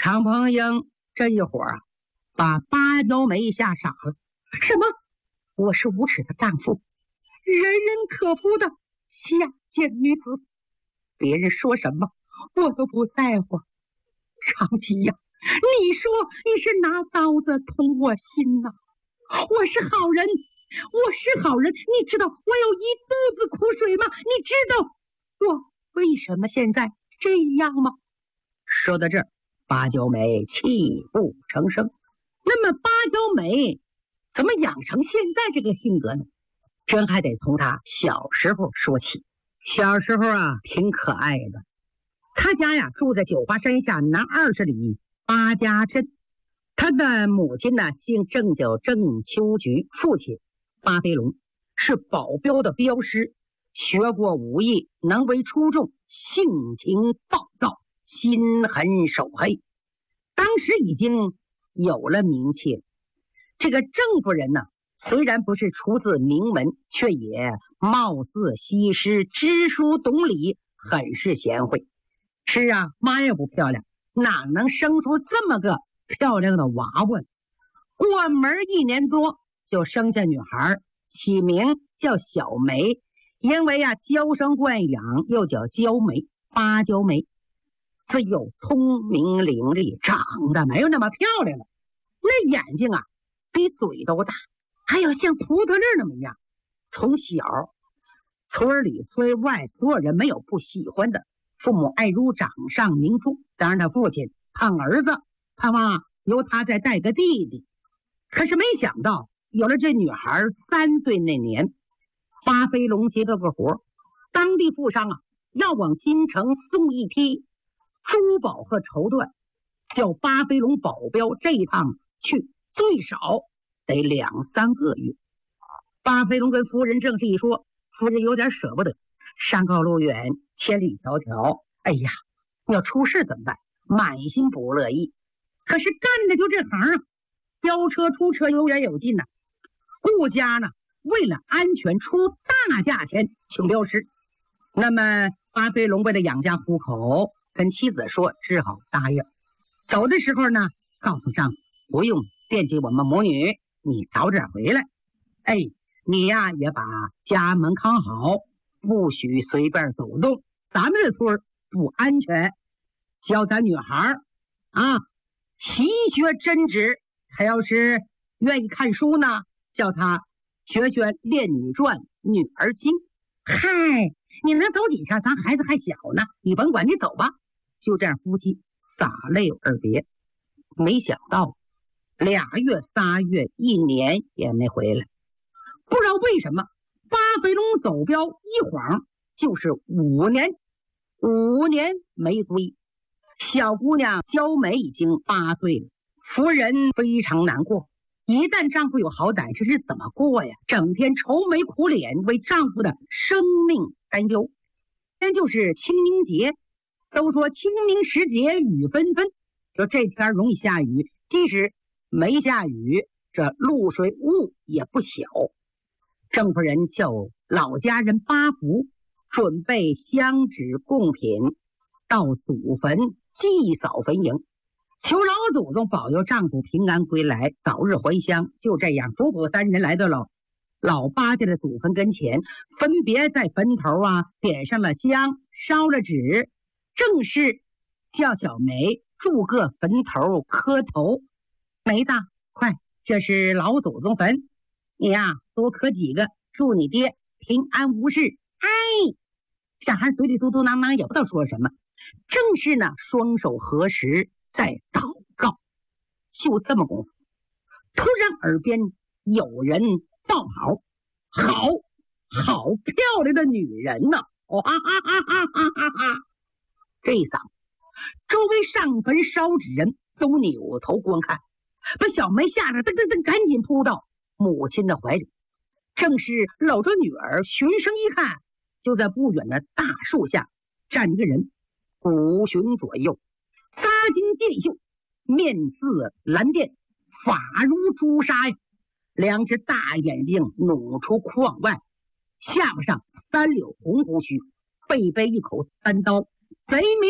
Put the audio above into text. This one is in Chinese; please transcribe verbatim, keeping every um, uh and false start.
常鹏英这一会儿啊，把芭蕉梅吓傻了。什么？我是无耻的丈夫，人人可夫的下贱女子，别人说什么我都不在乎。长吉呀，你说你是拿刀子捅我心呐！我是好人，我是好人，你知道我有一肚子苦水吗？你知道我为什么现在这样吗？说到这儿，芭蕉梅泣不成声。那么芭蕉梅怎么养成现在这个性格呢？真还得从她小时候说起。小时候啊，挺可爱的。他家呀住在九华山下南二十里八家镇。他的母亲呢姓郑，叫郑秋菊，父亲巴飞龙是保镖的镖师，学过武艺，能为出众，性情暴躁，心狠手黑，当时已经有了名气。这个郑夫人呢，虽然不是出自名门，却也貌似西施，知书懂礼，很是贤惠。是啊，妈也不漂亮，哪能生出这么个漂亮的娃娃？过门一年多就生下女孩，起名叫小梅，因为啊娇生惯养，又叫娇梅，芭蕉梅。自幼聪明伶俐，长得没有那么漂亮了，那眼睛啊比嘴都大，还有像葡萄粒那么样。从小村里村外所有人没有不喜欢的，父母爱如掌上明珠，当然他父亲盼儿子，盼望由他再带个弟弟。可是没想到有了这女孩三岁那年，巴飞龙接到个活，当地富商啊要往京城送一批珠宝和绸缎，叫巴飞龙保镖这一趟去最少得两三个月。巴飞龙跟夫人正式一说，夫人有点舍不得，山高路远，千里迢迢，哎呀，要出事怎么办？满心不乐意。可是干的就这行啊，飙车出车有远有近呐、啊。顾家呢为了安全出大价钱请镖师，那么巴飞龙为了养家糊口，跟妻子说，只好答应。走的时候呢，告诉丈夫不用惦记我们母女，你早点回来。哎，你呀也把家门看好，不许随便走动，咱们这村不安全。教咱女孩啊习学真旨，她要是愿意看书呢，叫她学学《列女传》《女儿经》。嗨，你能走几天？咱孩子还小呢，你甭管，你走吧。就这样，夫妻洒泪而别。没想到俩月仨月一年也没回来，不知道为什么巴飞龙走镖一晃就是五年，五年没归。小姑娘娇梅已经八岁了，夫人非常难过。一旦丈夫有好歹，这日怎么过呀？整天愁眉苦脸，为丈夫的生命担忧。今天就是清明节，都说清明时节雨纷纷，说这天容易下雨，即使没下雨，这露水雾也不小。郑夫人叫老家人八福，准备香纸贡品，到祖坟祭扫坟茔，求老祖宗保佑丈夫平安归来，早日还乡。就这样，主仆三人来到了老八家的祖坟跟前，分别在坟头啊点上了香，烧了纸，正式叫小梅祝个坟头磕头。梅子，快，这是老祖宗坟，你呀多磕几个，祝你爹平安无事。哎，小孩嘴里嘟嘟囔囔，也不知道说什么。正是呢，双手合十在祷告。就这么功夫，突然耳边有人报好，好好漂亮的女人呢、哦！哈哈哈哈哈哈哈！这一嗓，周围上坟烧纸人都扭头观看，把小梅吓得噔噔噔赶紧扑到母亲的怀里。正是搂着女儿，循声一看，就在不远的大树下站一个人，鼓循左右，撒金剑袖，面似蓝靛，发如朱砂呀，两只大眼睛努出眶外，下巴上三绺红胡须，背背一口单刀，贼眉